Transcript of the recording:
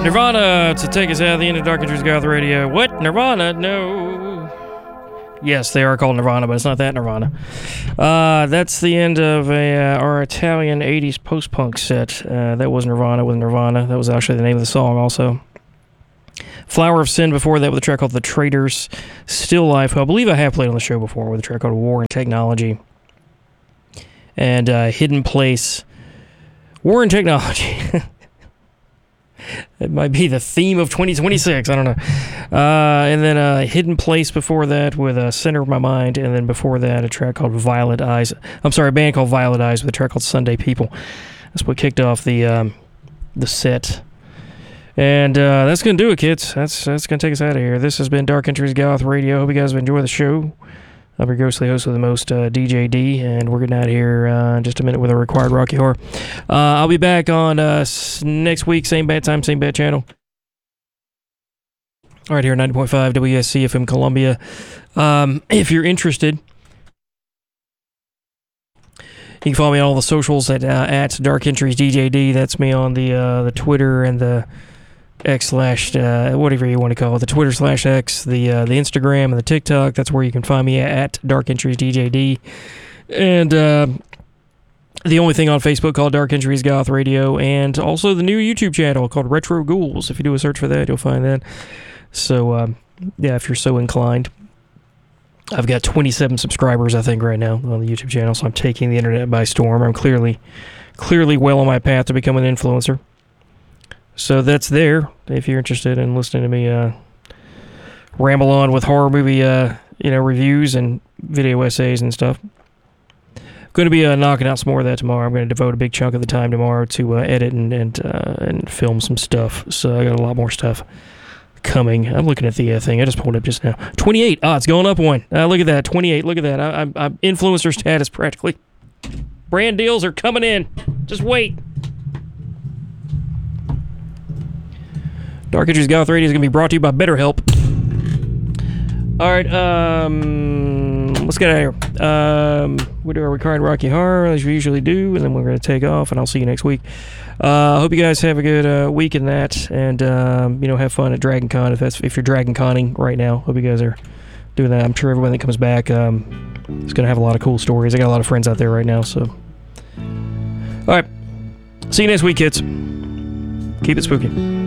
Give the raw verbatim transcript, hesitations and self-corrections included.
Nirvana to take us out of the end of Dark Entries Goth Radio. What? Nirvana? No. Yes, they are called Nirvana, but it's not that Nirvana. Uh, that's the end of a, uh, our Italian eighties post-punk set. Uh, that was Nirvana with Nirvana. That was actually the name of the song also. Flower of Sin before that with a track called The Traitors. Still Life, who I believe I have played on the show before, with a track called War and Technology. And uh, Hidden Place. War and Technology. It might be the theme of twenty twenty-six. I don't know. Uh, and then uh, Hidden Place before that with uh, Center of My Mind. And then before that, a track called Violet Eyes. I'm sorry, a band called Violet Eyes with a track called Sunday People. That's what kicked off the um, the set. And uh, that's going to do it, kids. That's that's going to take us out of here. This has been Dark Entries Goth Radio. Hope you guys have enjoyed the show. I'm your ghostly host with the most, uh, D J D, and we're getting out of here uh, in just a minute with a required Rocky Horror. Uh, I'll be back on uh, next week, same bad time, same bad channel. All right, here, ninety point five W S C F M Columbia. Um, if you're interested, you can follow me on all the socials at uh, at Dark Entries D J D. That's me on the uh, the Twitter and the X slash uh, whatever you want to call it, the Twitter slash X, the uh, the Instagram and the TikTok. That's where you can find me at, at Dark Entries D J D. And uh, the only thing on Facebook called Dark Entries Goth Radio, and also the new YouTube channel called Retro Ghouls. If you do a search for that, you'll find that. So um, yeah, if you're so inclined. I've got twenty-seven subscribers, I think, right now on the YouTube channel, so I'm taking the internet by storm. I'm clearly, clearly well on my path to become an influencer. So that's there, if you're interested in listening to me uh, ramble on with horror movie uh, you know, reviews and video essays and stuff. Going to be uh, knocking out some more of that tomorrow. I'm going to devote a big chunk of the time tomorrow to uh, edit and and, uh, and film some stuff. So I got a lot more stuff coming. I'm looking at the uh, thing. I just pulled it up just now. twenty-eight. Ah, it's going up one. Uh, look at that. twenty-eight. Look at that. I, I'm, I'm influencer status practically. Brand deals are coming in. Just wait. Dark Entries Goth Radio is going to be brought to you by BetterHelp. All right, um, let's get out of here. Um, we do our recurring Rocky Horror, as we usually do, and then we're going to take off, and I'll see you next week. I uh, hope you guys have a good uh, week in that, and, um, you know, have fun at Dragon Con if, that's, if you're Dragon Conning right now. Hope you guys are doing that. I'm sure everyone that comes back um, is going to have a lot of cool stories. I got a lot of friends out there right now, so. All right, see you next week, kids. Keep it spooky.